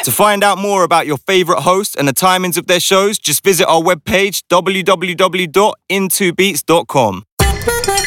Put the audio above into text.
To find out more about your favourite hosts and the timings of their shows, just visit our webpage, www.in2beats.com.